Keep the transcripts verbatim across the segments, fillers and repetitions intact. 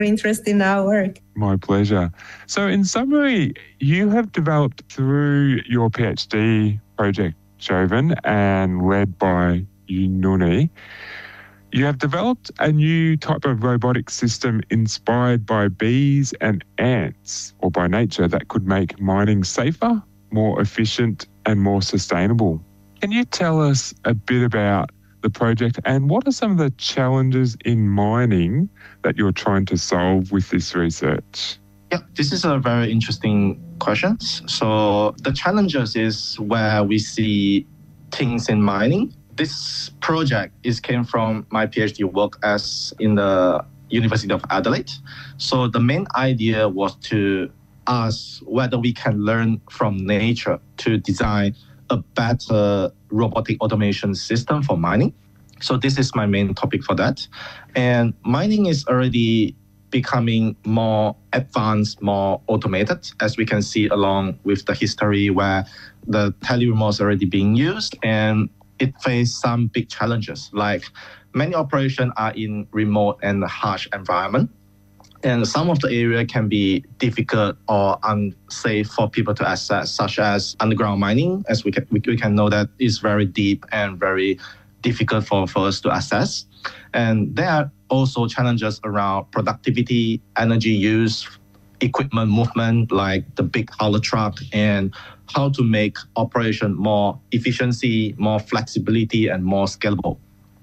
interest in our work. My pleasure. So in summary, you have developed through your PhD project, Jovan, and led by Yununi, you have developed a new type of robotic system inspired by bees and ants, or by nature, that could make mining safer, more efficient, and more sustainable. Can you tell us a bit about the project and what are some of the challenges in mining that you're trying to solve with this research? Yeah, this is a very interesting question. So the challenges is where we see things in mining. This project is came from my PhD work as in the University of Adelaide. So the main idea was to ask whether we can learn from nature to design a better robotic automation system for mining. So this is my main topic for that. And mining is already becoming more advanced, more automated, as we can see along with the history where the teleremote is already being used, and it faces some big challenges, like many operations are in remote and harsh environment. And some of the area can be difficult or unsafe for people to access, such as underground mining, as we can, we, we can know that is very deep and very difficult for, for us to access. And there are also challenges around productivity, energy use, equipment movement, like the big hauler truck, and how to make operation more efficiency, more flexibility, and more scalable.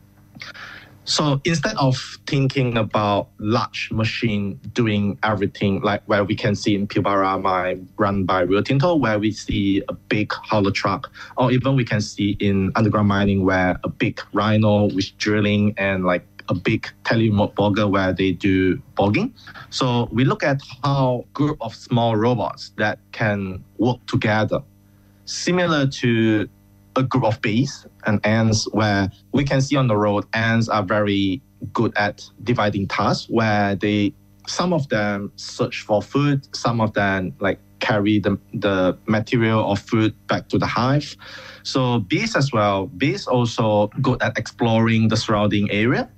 So instead of thinking about large machine doing everything, like where we can see in Pilbara mine run by Rio Tinto, where we see a big hauler truck, or even we can see in underground mining where a big rhino with drilling and like a big teleremote bogger where they do bogging. So we look at how group of small robots that can work together, similar to a group of bees and ants, where we can see on the road, ants are very good at dividing tasks, where they, some of them search for food, some of them like carry the, the material or food back to the hive. So bees as well, bees also good at exploring the surrounding area,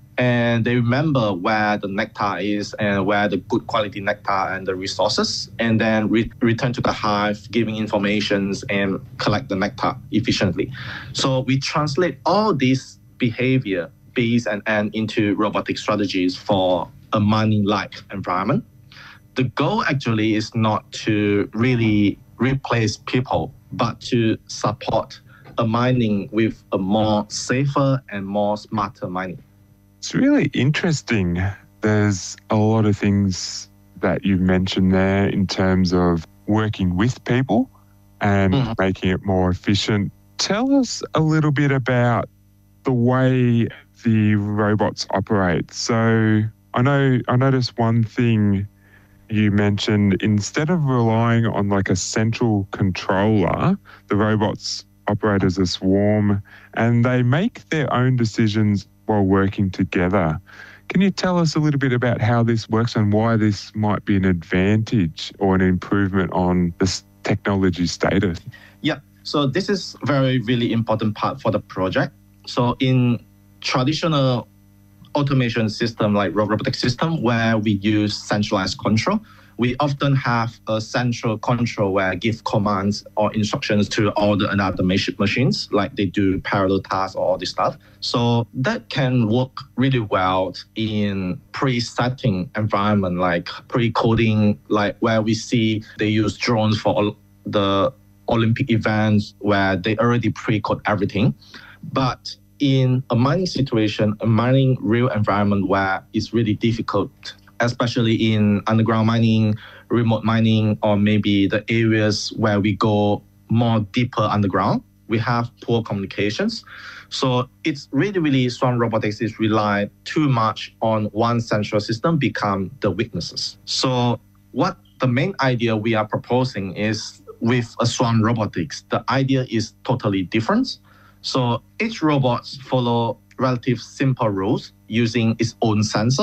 and they remember where the nectar is and where the good quality nectar and the resources, and then re- return to the hive, giving informations and collect the nectar efficiently. So we translate all this behavior, bees and ants, into robotic strategies for a mining-like environment. The goal actually is not to really replace people, but to support a mining with a more safer and more smarter mining. It's really interesting. There's a lot of things that you've mentioned there in terms of working with people and mm-hmm. making it more efficient. Tell us a little bit about the way the robots operate. So I know I noticed one thing you mentioned, instead of relying on like a central controller, the robots operate as a swarm and they make their own decisions while working together. Can you tell us a little bit about how this works and why this might be an advantage or an improvement on this technology status? Yeah, so this is very, really important part for the project. So in traditional automation system like robotic system where we use centralized control, we often have a central control where give commands or instructions to all the other machines, like they do parallel tasks or all this stuff. So that can work really well in pre-setting environment, like pre-coding, like where we see they use drones for the Olympic events where they already pre-code everything. But in a mining situation, a mining real environment where it's really difficult, especially in underground mining, remote mining, or maybe the areas where we go more deeper underground, we have poor communications. So it's really, really Swarm Robotics is rely too much on one central system become the weaknesses. So what the main idea we are proposing is with a Swarm Robotics, the idea is totally different. So each robot follow relative simple rules using its own sensor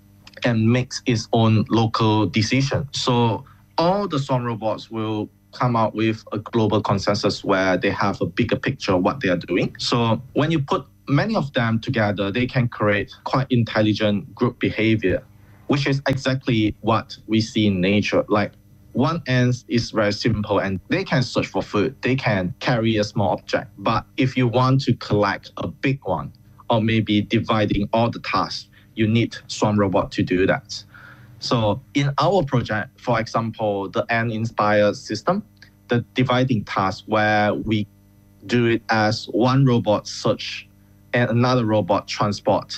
and makes its own local decision. So all the Swarm robots will come out with a global consensus where they have a bigger picture of what they are doing. So when you put many of them together, they can create quite intelligent group behavior, which is exactly what we see in nature. Like one ant is very simple and they can search for food. They can carry a small object. But if you want to collect a big one, or maybe dividing all the tasks, you need Swarm Robot to do that. So in our project, for example, the Ant-inspired system, the dividing task where we do it as one robot search and another robot transport.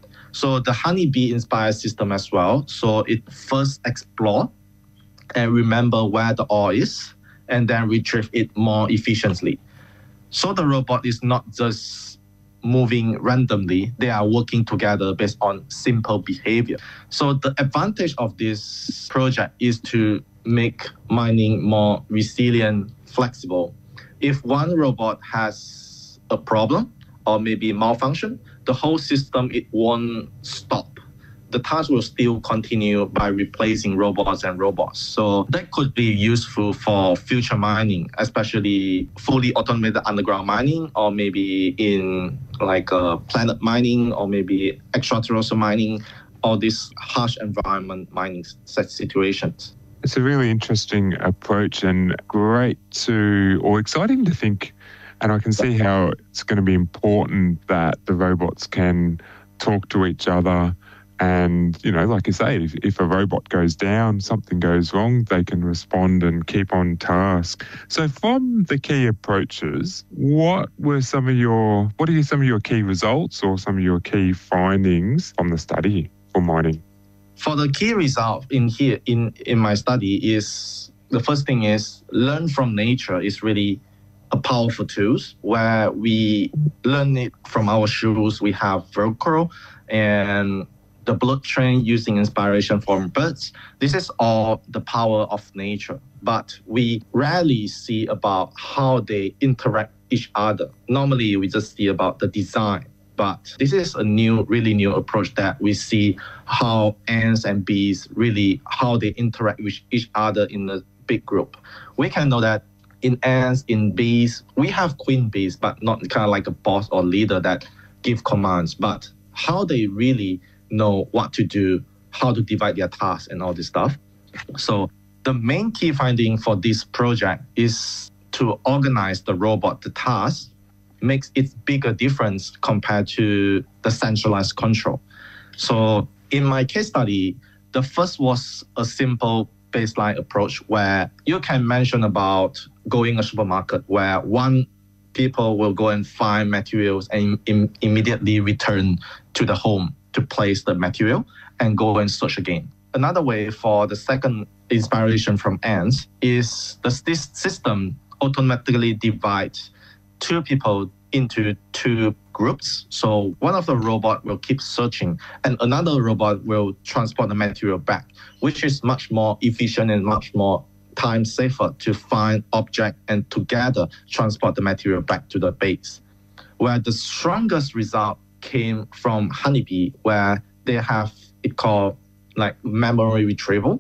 So the honeybee-inspired system as well. So it first explore and remember where the ore is, and then retrieve it more efficiently. So the robot is not just moving randomly, they are working together based on simple behavior. So the advantage of this project is to make mining more resilient, flexible. If one robot has a problem or maybe malfunction, the whole system, it won't stop. The task will still continue by replacing robots and robots. So that could be useful for future mining, especially fully automated underground mining, or maybe in like uh, planet mining, or maybe extraterrestrial mining, or this harsh environment mining such situations. It's a really interesting approach and great to, or exciting to think, and I can see how it's going to be important that the robots can talk to each other. And, you know, like I say, if, if a robot goes down, something goes wrong, they can respond and keep on task. So from the key approaches, what were some of your, what are some of your key results or some of your key findings from the study for mining? For the key result in here, in, in my study is, the first thing is learn from nature is really a powerful tool where we learn it from our shoes. We have Velcro and the blood train using inspiration from birds. This is all the power of nature, but we rarely see about how they interact each other. Normally, we just see about the design, but this is a new, really new approach that we see how ants and bees really, how they interact with each other in a big group. We can know that in ants, in bees, we have queen bees, but not kind of like a boss or leader that give commands, but how they really know what to do, how to divide their tasks and all this stuff. So the main key finding for this project is to organize the robot, the task, makes it bigger difference compared to the centralized control. So in my case study, the first was a simple baseline approach where you can mention about going a supermarket where one people will go and find materials and im- immediately return to the home to place the material and go and search again. Another way for the second inspiration from ants is that this system automatically divides two people into two groups. So one of the robot will keep searching and another robot will transport the material back, which is much more efficient and much more time safer to find object and together transport the material back to the base. Where the strongest result came from honeybee, where they have it called like memory retrieval.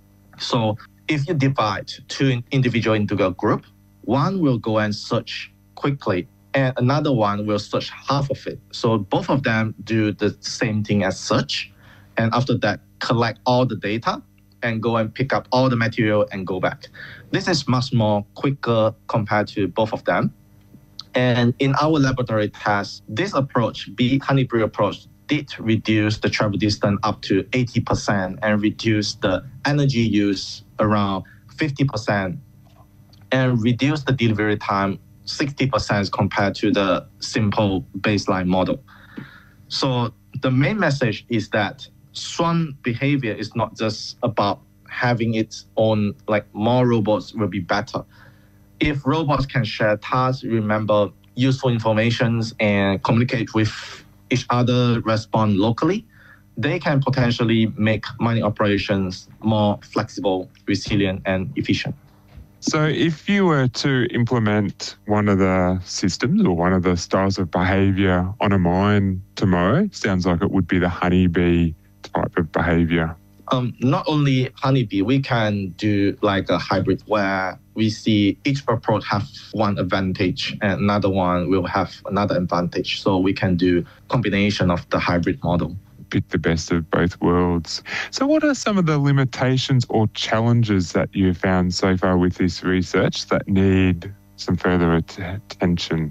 So if you divide two individuals into a group, one will go and search quickly and another one will search half of it. So both of them do the same thing as search, and after that collect all the data and go and pick up all the material and go back. This is much more quicker compared to both of them. And in our laboratory test, this approach, bee honeybee approach, did reduce the travel distance up to eighty percent and reduce the energy use around fifty percent and reduce the delivery time sixty percent compared to the simple baseline model. So the main message is that swarm behavior is not just about having its own, like more robots will be better. If robots can share tasks, remember useful information, and communicate with each other, respond locally, they can potentially make mining operations more flexible, resilient, and efficient. So if you were to implement one of the systems or one of the styles of behavior on a mine tomorrow, sounds like it would be the honeybee type of behavior. Um, not only honeybee, we can do like a hybrid where we see each approach have one advantage and another one will have another advantage. So we can do combination of the hybrid model. pick the best of both worlds. So what are some of the limitations or challenges that you've found so far with this research that need some further att- attention?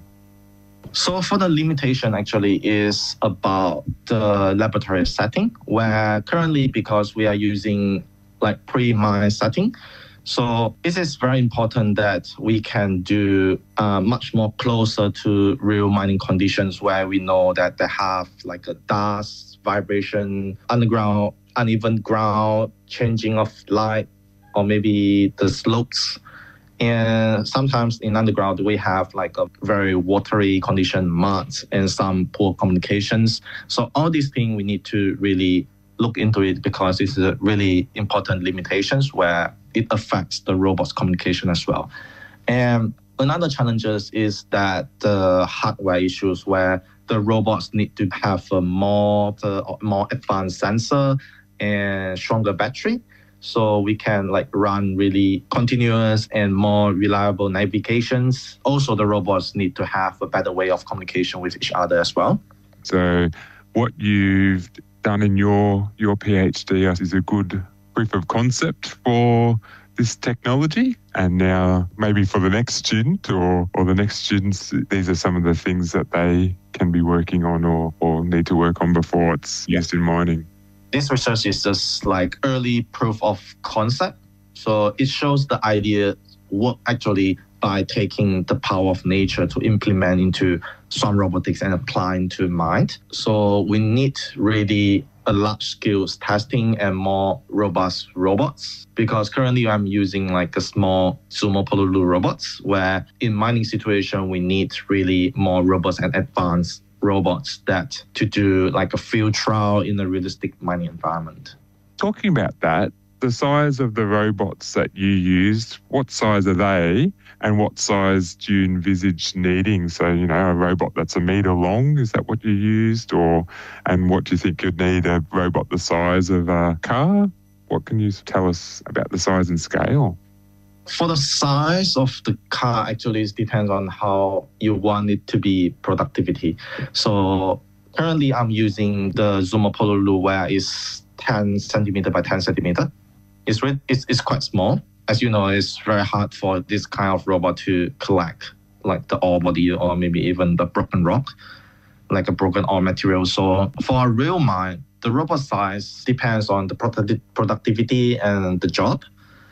So for the limitation actually is about the laboratory setting, where currently because we are using like pre-mine setting, so it is very important that we can do uh, much more closer to real mining conditions where we know that they have like a dust, vibration, underground, uneven ground, changing of light, or maybe the slopes. And sometimes in underground, we have like a very watery condition, mud, and some poor communications. So all these things we need to really look into it because it's a really important limitations where it affects the robot's communication as well. And another challenge is that the hardware issues where the robots need to have a more, the more advanced sensor and stronger battery. So we can like run really continuous and more reliable navigations. Also, the robots need to have a better way of communication with each other as well. So what you've done in your, your PhD is a good proof of concept for this technology. And now maybe for the next student or, or the next students, these are some of the things that they can be working on or, or need to work on before it's yeah. used in mining. This research is just like early proof of concept. So it shows the idea work actually by taking the power of nature to implement into swarm robotics and applying to mine. So we need really a large scale testing and more robust robots because currently I'm using like a small Sumo Pololu robots where in mining situation we need really more robust and advanced robots that to do like a field trial in a realistic mining environment. Talking about that, the size of the robots that you used, what size are they and what size do you envisage needing? So, you know, a robot that's a metre long, is that what you used? Or, and what do you think you'd need a robot the size of a car? What can you tell us about the size and scale? For the size of the car, actually, it depends on how you want it to be productivity. So currently, I'm using the Sumo Pololu where it's ten centimeter by ten centimeter. It's, re- it's it's quite small. As you know, it's very hard for this kind of robot to collect like the ore body or maybe even the broken rock, like a broken ore material. So for a real mine, the robot size depends on the product- productivity and the job.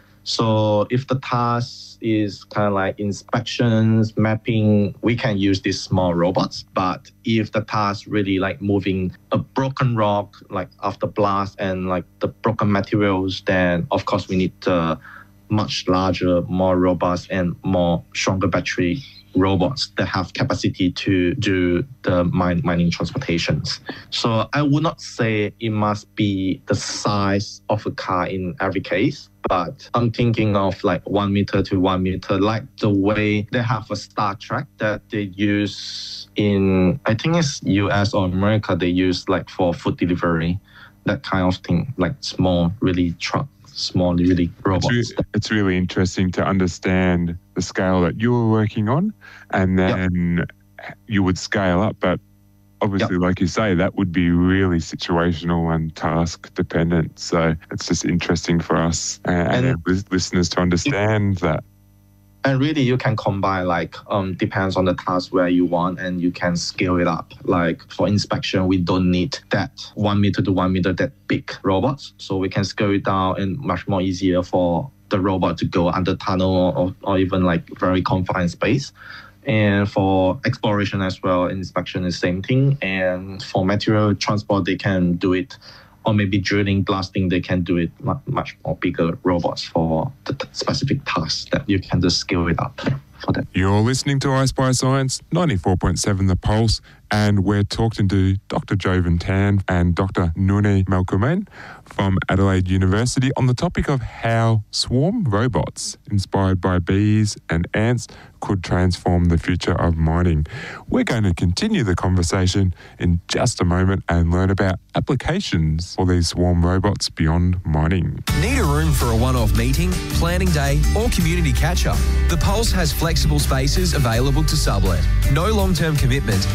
So if the task is kind of like inspections, mapping, we can use these small robots. But if the task really like moving a broken rock, like after blast and like the broken materials, then of course we need uh, much larger, more robust and more stronger battery robots that have capacity to do the mine, mining transportations. So I would not say it must be the size of a car in every case, but I'm thinking of like one meter to one meter, like the way they have a Star Trek that they use in, I think it's U S or America, they use like for food delivery, that kind of thing, like small, really truck. Small, really robots. It's, re- it's really interesting to understand the scale that you were working on, and then yep. you would scale up. But obviously, yep. like you say, that would be really situational and task dependent. So it's just interesting for us and, and listeners to understand it, that. And really, you can combine like um depends on the task where you want, and you can scale it up. Like for inspection, we don't need that one meter to one meter that big robots, so we can scale it down and much more easier for the robot to go under tunnel or, or even like very confined space. And for exploration as well, inspection is the same thing. And for material transport, they can do it. Or maybe drilling, blasting, they can do it much more bigger robots for the t- specific tasks that you can just scale it up for that. You're listening to iSpy Science, ninety-four point seven The Pulse, and we're talking to Doctor Jovan Tan and Doctor Nune Malkumain from Adelaide University on the topic of how swarm robots inspired by bees and ants could transform the future of mining. We're going to continue the conversation in just a moment and learn about applications for these swarm robots beyond mining. Need a room for a one-off meeting, planning day or community catch-up? The Pulse has flexible spaces available to sublet. No long-term commitment, just a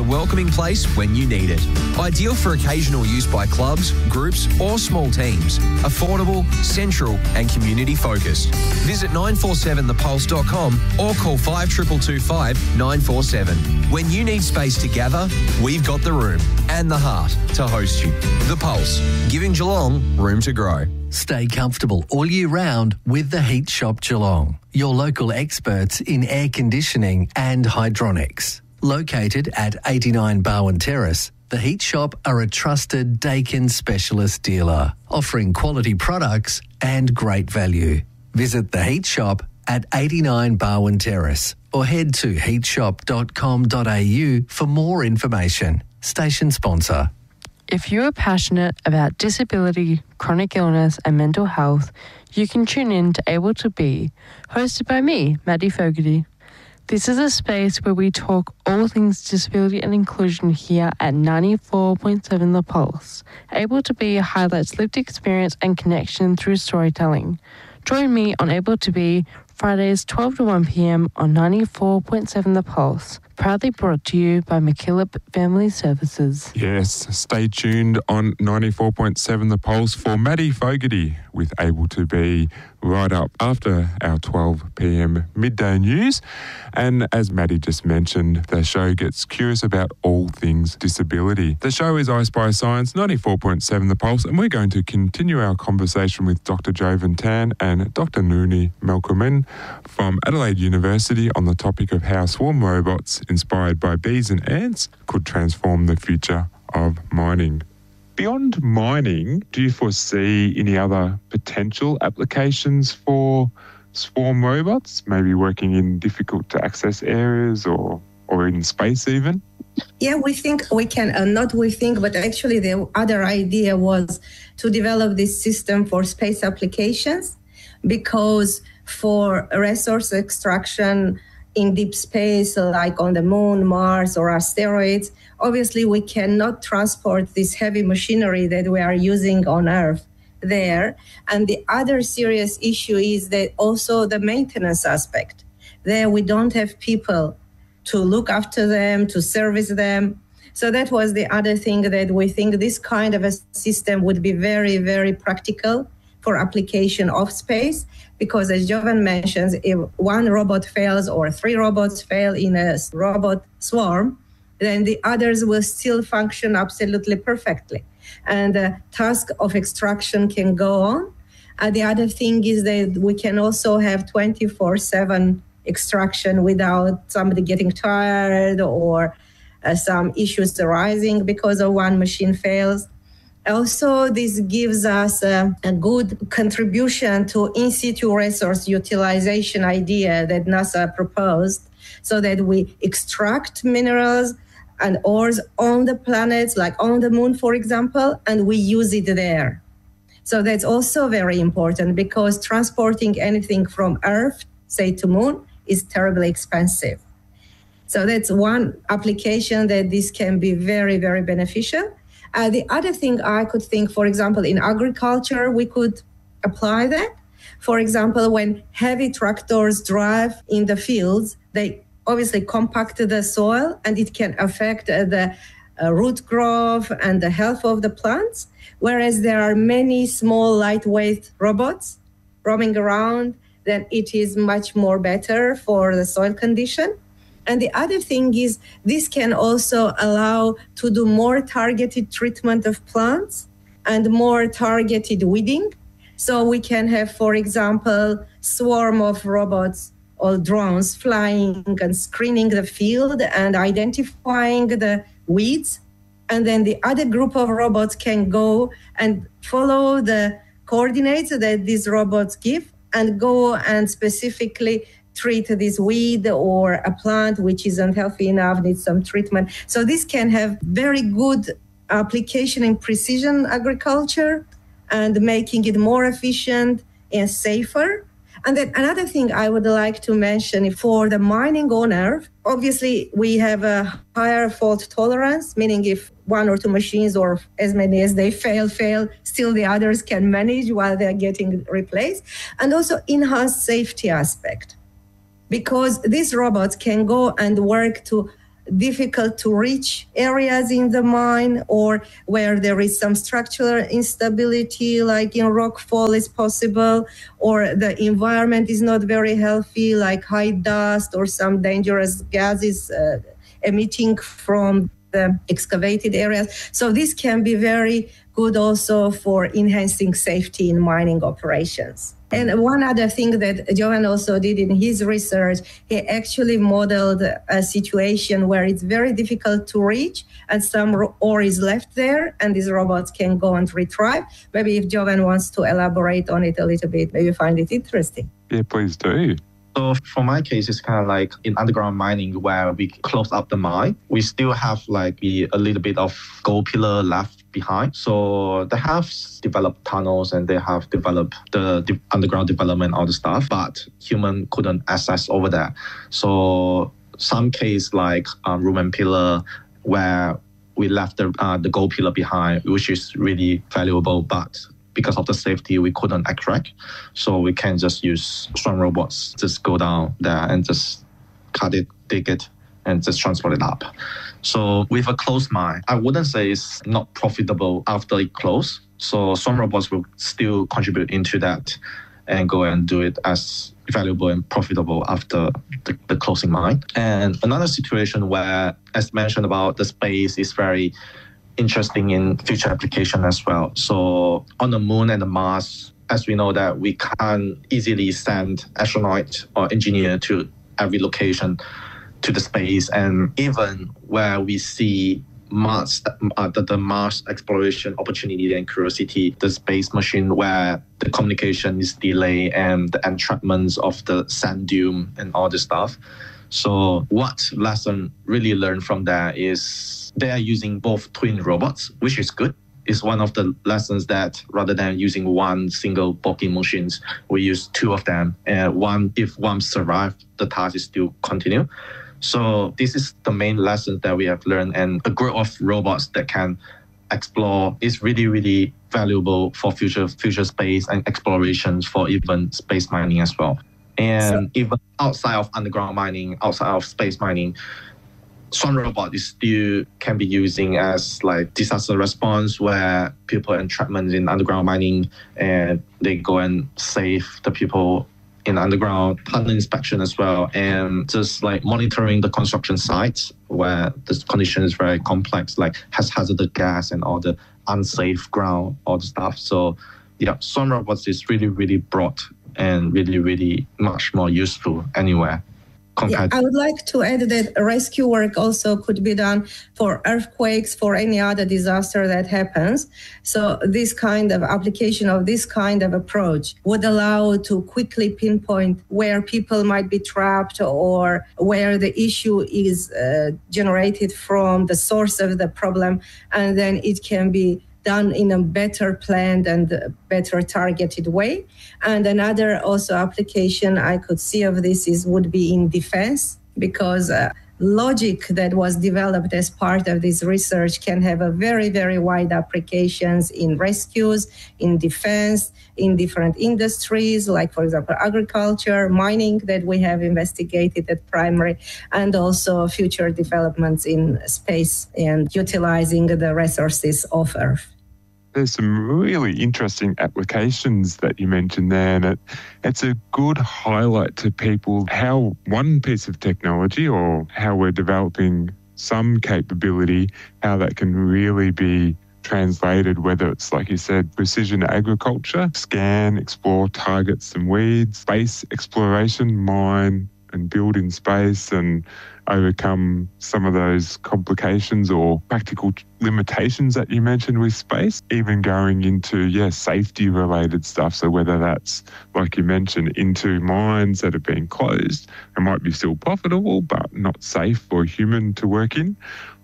welcoming place when you need it. Ideal for occasional use by clubs, groups or small teams. Affordable, central and community focused. Visit nine four seven the pulse dot com or call five two two two five nine four seven. When you need space to gather, we've got the room and the heart to host you. The Pulse, giving Geelong room to grow. Stay comfortable all year round with the Heat Shop Geelong, your local experts in air conditioning and hydronics. Located at eighty-nine Barwon Terrace, the Heat Shop are a trusted Daikin specialist dealer, offering quality products and great value. Visit the Heat Shop at eighty-nine Barwon Terrace or head to heat shop dot com dot a u for more information. Station sponsor. If you are passionate about disability, chronic illness and mental health, you can tune in to Able to Be, hosted by me, Maddie Fogarty. This is a space where we talk all things disability and inclusion here at ninety-four point seven The Pulse. Able to Be highlights lived experience and connection through storytelling. Join me on Able to Be Fridays twelve to one p.m. on ninety-four point seven The Pulse. Proudly brought to you by McKillop Family Services. Yes, stay tuned on ninety-four point seven The Pulse for Maddie Fogarty with Able to Be right up after our twelve p.m. midday news. And as Maddie just mentioned, the show gets curious about all things disability. The show is I Spy Science, ninety-four point seven The Pulse, and we're going to continue our conversation with Doctor Jovan Tan and Doctor Nooni Melkumin from Adelaide University on the topic of how swarm robots inspired by bees and ants could transform the future of mining. Beyond mining, do you foresee any other potential applications for swarm robots, maybe working in difficult to access areas or, or in space even? Yeah, we think we can, uh, not we think, but actually the other idea was to develop this system for space applications, because for resource extraction in deep space, like on the moon, Mars, or asteroids, obviously we cannot transport this heavy machinery that we are using on Earth there. And the other serious issue is that also the maintenance aspect. There we don't have people to look after them, to service them. So that was the other thing that we think this kind of a system would be very, very practical for application of space, because as Jovan mentions, if one robot fails or three robots fail in a robot swarm, then the others will still function absolutely perfectly. And the task of extraction can go on. And the other thing is that we can also have twenty-four seven extraction without somebody getting tired or uh, some issues arising because of one machine fails. Also, this gives us a, a good contribution to in situ resource utilization idea that NASA proposed, so that we extract minerals and ores on the planets, like on the moon, for example, and we use it there. So that's also very important, because transporting anything from Earth, say to moon, is terribly expensive. So that's one application that this can be very, very beneficial. Uh, the other thing I could think, for example, in agriculture, we could apply that. For example, when heavy tractors drive in the fields, they obviously compact the soil, and it can affect uh, the uh, root growth and the health of the plants. Whereas there are many small, lightweight robots roaming around, then it is much more better for the soil condition. And the other thing is this can also allow to do more targeted treatment of plants and more targeted weeding. So we can have, for example, swarm of robots or drones flying and screening the field and identifying the weeds. And then the other group of robots can go and follow the coordinates that these robots give and go and specifically treat this weed or a plant which isn't healthy enough, needs some treatment. So this can have very good application in precision agriculture and making it more efficient and safer. And then another thing I would like to mention for the mining on Earth, obviously we have a higher fault tolerance, meaning if one or two machines or as many as they fail, fail, still the others can manage while they're getting replaced. And also enhanced safety aspect, because these robots can go and work to difficult to reach areas in the mine, or where there is some structural instability, like in rockfall is possible, or the environment is not very healthy, like high dust or some dangerous gases uh, emitting from the excavated areas. So this can be very good also for enhancing safety in mining operations. And one other thing that Johan also did in his research, he actually modeled a situation where it's very difficult to reach and some ore is left there and these robots can go and retrieve. Maybe if Johan wants to elaborate on it a little bit, maybe you find it interesting. Yeah, please do. So for my case, it's kind of like in underground mining where we close up the mine. We still have like a little bit of gold pillar left behind. So they have developed tunnels and they have developed the, the underground development, all the stuff, but human couldn't access over there. So some case like um, Roman pillar where we left the, uh, the gold pillar behind, which is really valuable, but because of the safety, we couldn't extract. So we can just use strong robots, just go down there and just cut it, dig it, and just transport it up. So with a closed mine, I wouldn't say it's not profitable after it closed. So some robots will still contribute into that and go and do it as valuable and profitable after the, the closing mine. And another situation where, as mentioned about the space, is very interesting in future application as well. So on the moon and the Mars, as we know that we can't easily send astronaut or engineer to every location to the space, and even where we see Mars, uh, the, the Mars exploration opportunity and curiosity, the space mission where the communication is delayed and the entrapments of the sand dune and all this stuff. So what lesson really learned from that is they are using both twin robots, which is good. It's one of the lessons that rather than using one single bulky machines, we use two of them. And one, if one survives, the task is still continue. So this is the main lesson that we have learned. And a group of robots that can explore is really, really valuable for future future space and explorations for even space mining as well. And so, even outside of underground mining, outside of space mining, some robot is still can be using as like disaster response, where people entrapment in underground mining and they go and save the people in underground, tunnel inspection as well, and just like monitoring the construction sites where the condition is very complex, like has hazardous gas and all the unsafe ground, all the stuff. So yeah, some robots is really, really broad and really, really much more useful anywhere. Yeah, I would like to add that rescue work also could be done for earthquakes, for any other disaster that happens. So this kind of application of this kind of approach would allow to quickly pinpoint where people might be trapped or where the issue is uh, generated from, the source of the problem, and then it can be done in a better planned and better targeted way. And another also application I could see of this is would be in defense, because uh, logic that was developed as part of this research can have a very, very wide applications in rescues, in defense, in different industries, like, for example, agriculture, mining that we have investigated at primary, and also future developments in space and utilizing the resources of Earth. There's some really interesting applications that you mentioned there, and it, it's a good highlight to people how one piece of technology or how we're developing some capability, how that can really be translated, whether it's, like you said, precision agriculture, scan, explore, target some weeds, space exploration, mine and build in space and overcome some of those complications or practical limitations that you mentioned with space, even going into, yeah, safety related stuff. So whether that's, like you mentioned, into mines that have been closed and might be still profitable but not safe for a human to work in,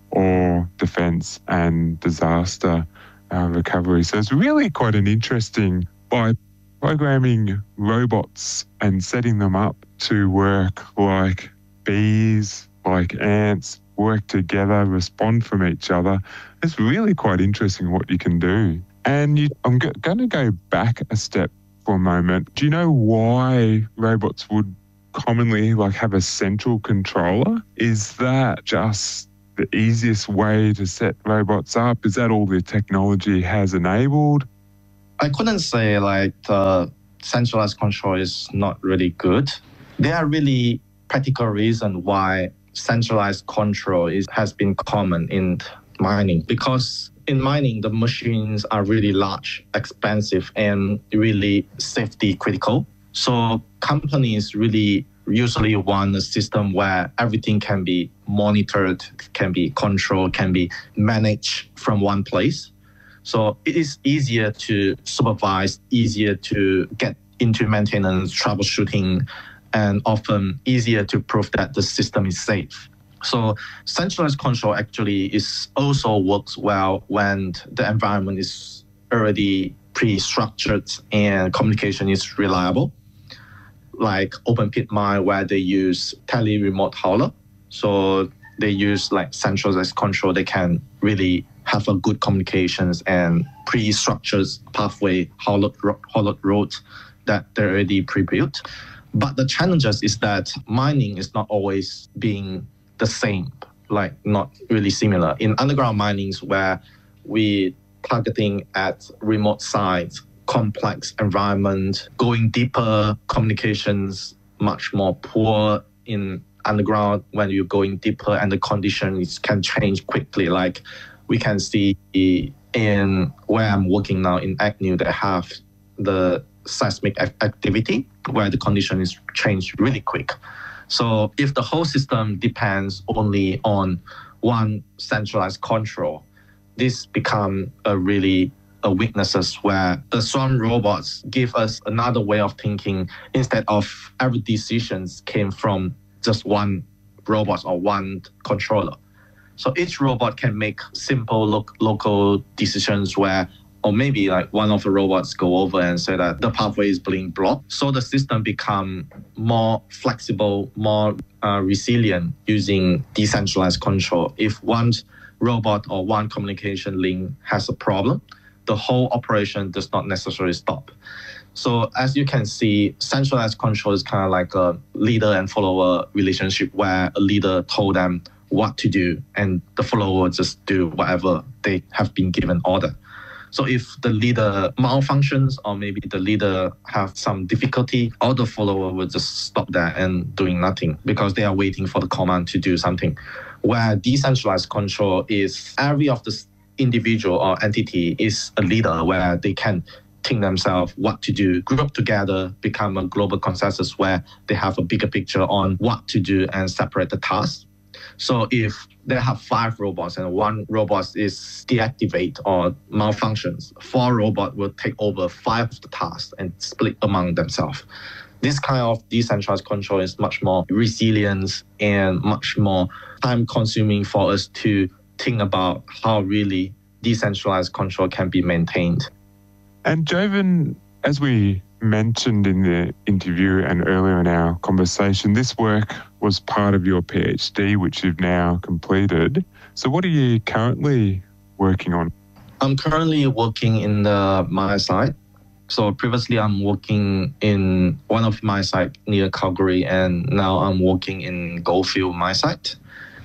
or defence and disaster uh, recovery. So it's really quite an interesting, by programming robots and setting them up to work like bees, like ants, work together, respond from each other. It's really quite interesting what you can do. And you, I'm g- going to go back a step for a moment. Do you know why robots would commonly like have a central controller. Is that just the easiest way to set robots up? Is that all the technology has enabled? I couldn't say like the centralized control is not really good. There are really practical reasons why centralized control is, has been common in mining, because in mining, the machines are really large, expensive, and really safety critical. So companies really usually want a system where everything can be monitored, can be controlled, can be managed from one place. So it is easier to supervise, easier to get into maintenance, troubleshooting, and often easier to prove that the system is safe. So centralized control actually is also works well when the environment is already pre-structured and communication is reliable, like open pit mine where they use tele-remote hauler. So they use like centralized control. They can really have a good communications and pre-structured pathway hauled, hauled roads that they're already pre-built. But the challenges is that mining is not always being the same, like not really similar. In underground minings where we targeting at remote sites, complex environment, going deeper, communications much more poor in underground when you're going deeper and the conditions can change quickly. Like we can see in where I'm working now in Agnew, they have the seismic activity where the condition is changed really quick. So if the whole system depends only on one centralized control, this become a really a weaknesses where the Swarm robots give us another way of thinking instead of every decisions came from just one robot or one controller. So each robot can make simple lo- local decisions where, or maybe like one of the robots go over and say that the pathway is being blocked. So the system become more flexible, more uh, resilient using decentralized control. If one robot or one communication link has a problem, the whole operation does not necessarily stop. So as you can see, centralized control is kind of like a leader and follower relationship where a leader told them what to do and the follower just do whatever they have been given order. So if the leader malfunctions or maybe the leader have some difficulty, all the follower will just stop there and doing nothing because they are waiting for the command to do something. Where decentralized control is every of the individual or entity is a leader where they can think themselves what to do, group together, become a global consensus where they have a bigger picture on what to do and separate the tasks. So if they have five robots and one robot is deactivate or malfunctions, four robots will take over five of the tasks and split among themselves. This kind of decentralized control is much more resilient and much more time consuming for us to think about how really decentralized control can be maintained. And Jovan, as we mentioned in the interview and earlier in our conversation, this work was part of your PhD, which you've now completed. So what are you currently working on? I'm currently working in the mine site. So previously I'm working in one of my sites near Calgary, and now I'm working in Goldfield mine site.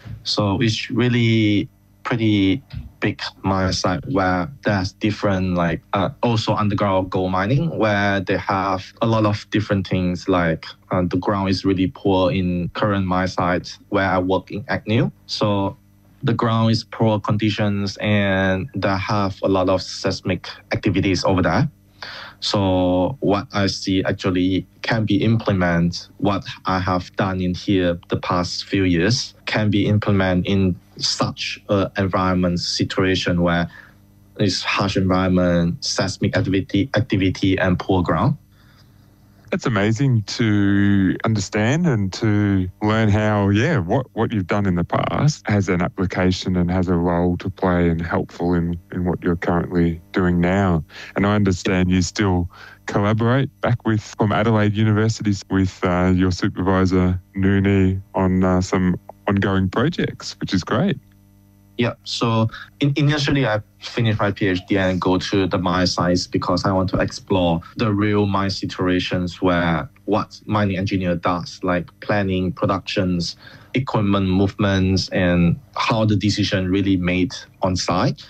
So it's really pretty big mine site where there's different like uh, also underground gold mining where they have a lot of different things like uh, the ground is really poor in current mine sites where I work in Agnew. So the ground is poor conditions and they have a lot of seismic activities over there. So what I see actually can be implemented, what I have done in here the past few years can be implemented in such an environment situation where it's harsh environment, seismic activity, activity and poor ground. That's amazing to understand and to learn how, yeah, what, what you've done in the past has an application and has a role to play and helpful in, in what you're currently doing now. And I understand you still collaborate back with, from Adelaide University, with uh, your supervisor, Nooni, on uh, some ongoing projects, which is great. Yeah, so in, initially I finished my PhD and go to the mine sites because I want to explore the real mine situations where what mining engineer does, like planning, productions, equipment movements, and how the decision really made on site.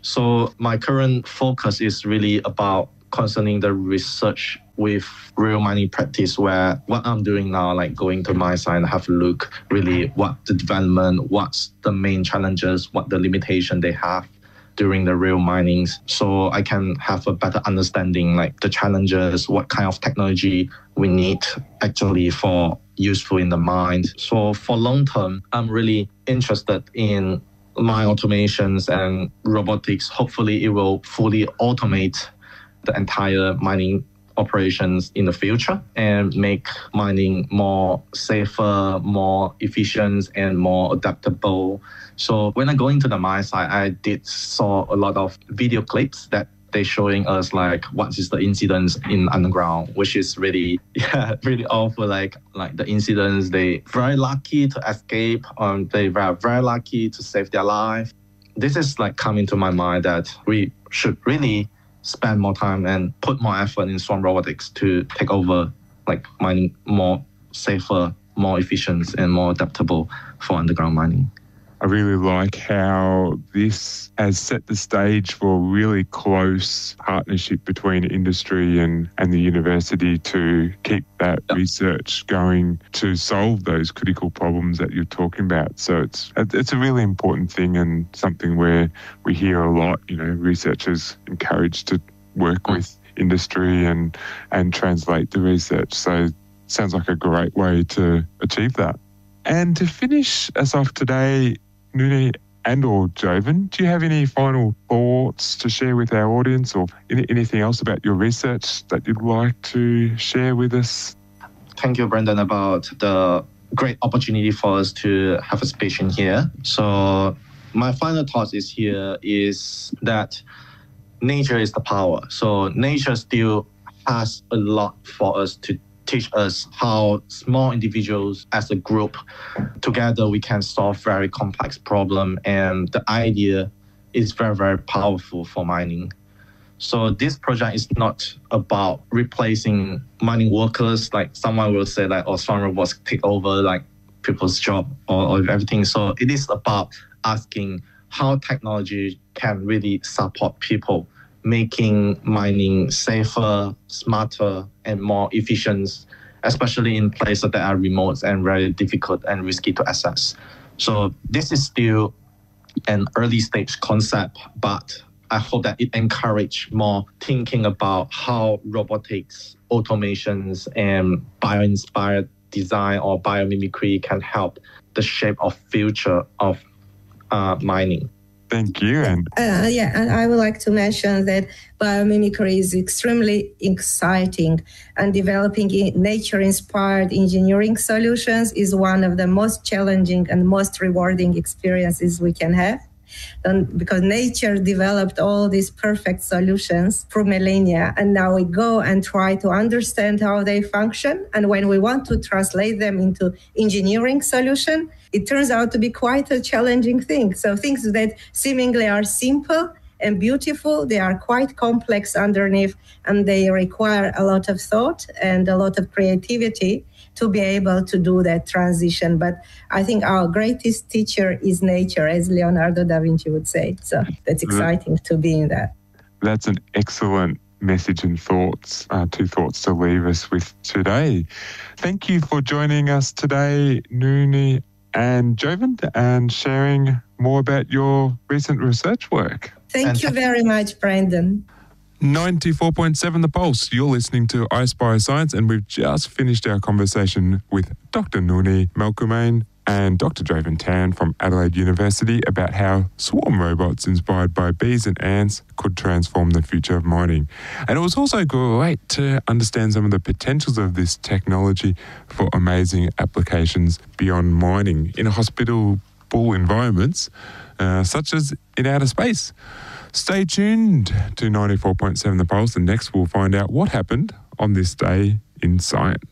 So my current focus is really about concerning the research with real mining practice, where what I'm doing now, like going to mine site and have a look really what the development, what's the main challenges, what the limitation they have during the real minings, so I can have a better understanding like the challenges, what kind of technology we need actually for useful in the mine. So for long term, I'm really interested in mine automations and robotics. Hopefully it will fully automate the entire mining operations in the future and make mining more safer, more efficient, and more adaptable. So when I go into the mine site, I did saw a lot of video clips that they showing us like what is the incidents in underground, which is really yeah really awful. Like like the incidents, they very lucky to escape, um they were very lucky to save their life. This is like coming to my mind that we should really spend more time and put more effort in swarm robotics to take over like mining more safer, more efficient, and more adaptable for underground mining. I really like how this has set the stage for really close partnership between industry and, and the university to keep that yep. research going to solve those critical problems that you're talking about. So it's it's a really important thing and something where we hear a lot, you know, researchers encouraged to work mm. with industry and, and translate the research. So it sounds like a great way to achieve that. And to finish us off today, Nuni and or Jovan, do you have any final thoughts to share with our audience or any, anything else about your research that you'd like to share with us? Thank you, Brendan, about the great opportunity for us to have a speech in here. So my final thought is here is that nature is the power. So nature still has a lot for us to teach us how small individuals as a group together we can solve very complex problem, and the idea is very very powerful for mining. So this project is not about replacing mining workers, like someone will say like, oh, swarm robots take over like people's job or, or everything. So it is about asking how technology can really support people, making mining safer, smarter, and more efficient, especially in places that are remote and very difficult and risky to access. So this is still an early stage concept, but I hope that it encourages more thinking about how robotics, automations, and bio-inspired design or biomimicry can help the shape of future of uh, mining. Thank you. And uh, yeah, and I would like to mention that biomimicry is extremely exciting, and developing nature-inspired engineering solutions is one of the most challenging and most rewarding experiences we can have. And because nature developed all these perfect solutions for millennia, and now we go and try to understand how they function. And when we want to translate them into engineering solution, it turns out to be quite a challenging thing. So things that seemingly are simple and beautiful, they are quite complex underneath, and they require a lot of thought and a lot of creativity to be able to do that transition. But I think our greatest teacher is nature, as Leonardo da Vinci would say. So that's exciting to be in that. That's an excellent message and thoughts, uh, two thoughts to leave us with today. Thank you for joining us today, Nuni and Jovan, and sharing more about your recent research work. Thank you very much, Brendan. ninety-four point seven The Pulse. You're listening to iSpy Science, and we've just finished our conversation with Doctor Nuni Melkumain and Doctor Jovan Tan from Adelaide University about how swarm robots inspired by bees and ants could transform the future of mining. And it was also great to understand some of the potentials of this technology for amazing applications beyond mining in hospitable environments, uh, such as in outer space. Stay tuned to ninety-four point seven The Pulse, and next we'll find out what happened on this day in science.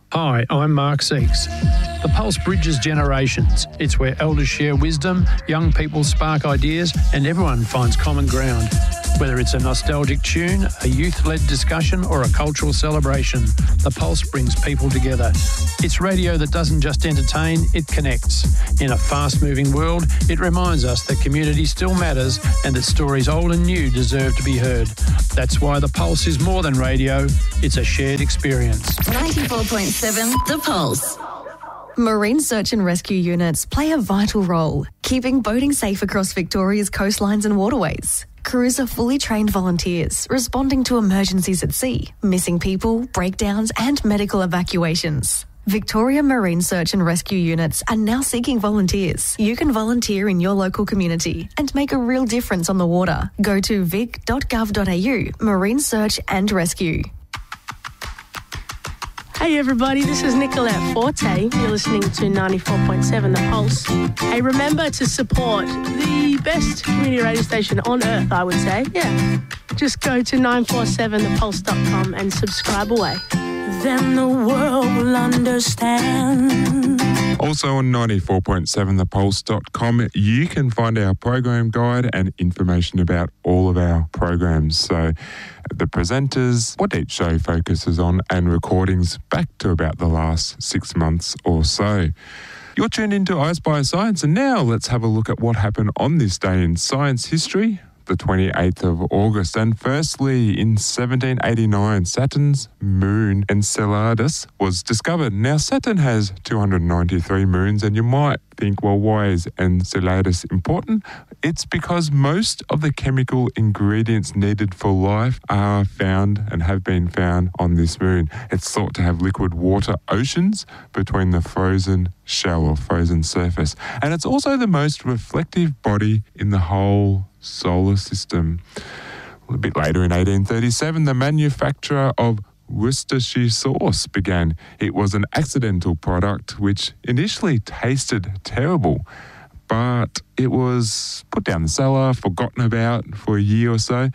Hi, I'm Mark Seeks. The Pulse bridges generations. It's where elders share wisdom, young people spark ideas, and everyone finds common ground. Whether it's a nostalgic tune, a youth-led discussion, or a cultural celebration, the Pulse brings people together. It's radio that doesn't just entertain, it connects. In a fast-moving world, it reminds us that community still matters and that stories old and new deserve to be heard. That's why the Pulse is more than radio, it's a shared experience. ninety-four point seven The Pulse. Marine search and rescue units play a vital role, keeping boating safe across Victoria's coastlines and waterways. Crews are fully trained volunteers responding to emergencies at sea, missing people, breakdowns and medical evacuations. Victoria Marine Search and Rescue Units are now seeking volunteers. You can volunteer in your local community and make a real difference on the water. Go to vic dot gov dot a u, Marine Search and Rescue. Hey everybody, this is Nicolette Forte. You're listening to ninety-four point seven The Pulse. Hey, remember to support the best community radio station on earth, I would say. Yeah. Just go to nine four seven the pulse dot com and subscribe away. Then the world will understand. Also on ninety-four point seven the pulse dot com, you can find our program guide and information about all of our programs. So the presenters, what each show focuses on, and recordings back to about the last six months or so. You're tuned into I Spy Science, and now let's have a look at what happened on this day in science history, the twenty-eighth of August. And firstly, in seventeen eighty-nine, Saturn's moon Enceladus was discovered. Now, Saturn has two hundred ninety-three moons, and you might think, well, why is Enceladus important? It's because most of the chemical ingredients needed for life are found and have been found on this moon. It's thought to have liquid water oceans between the frozen shell or frozen surface. And it's also the most reflective body in the whole solar system. A bit later in eighteen thirty-seven, the manufacture of Worcestershire sauce began. It was an accidental product which initially tasted terrible, but it was put down the cellar, forgotten about for a year or so,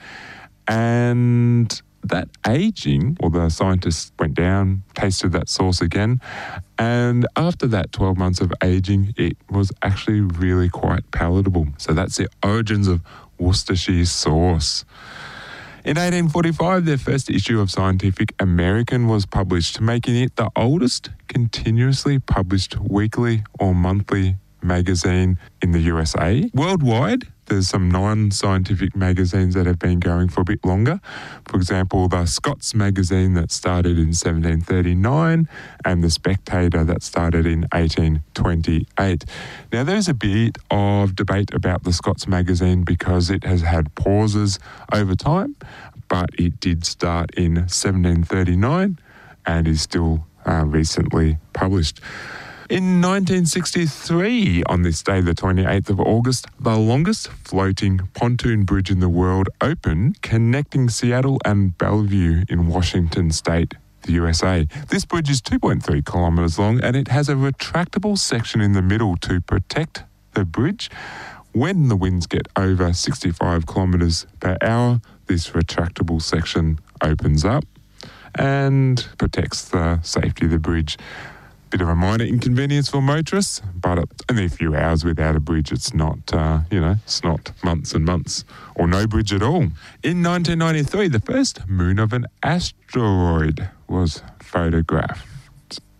and that aging, or the scientists went down, tasted that sauce again, and after that twelve months of aging, it was actually really quite palatable. So that's the origins of Worcestershire sauce. In eighteen forty-five, their first issue of Scientific American was published, making it the oldest continuously published weekly or monthly magazine in the U S A. Worldwide, there's some non-scientific magazines that have been going for a bit longer. For example, the Scots magazine that started in seventeen thirty-nine and the Spectator that started in eighteen twenty-eight. Now, there's a bit of debate about the Scots magazine because it has had pauses over time, but it did start in seventeen thirty-nine and is still uh, recently published. In nineteen sixty-three, on this day, the twenty-eighth of August, the longest floating pontoon bridge in the world opened, connecting Seattle and Bellevue in Washington State, the U S A. This bridge is two point three kilometres long, and it has a retractable section in the middle to protect the bridge. When the winds get over sixty-five kilometres per hour, this retractable section opens up and protects the safety of the bridge. Bit of a minor inconvenience for motorists, but it's only a few hours without a bridge. It's not, uh, you know, it's not months and months or no bridge at all. In nineteen ninety-three, the first moon of an asteroid was photographed.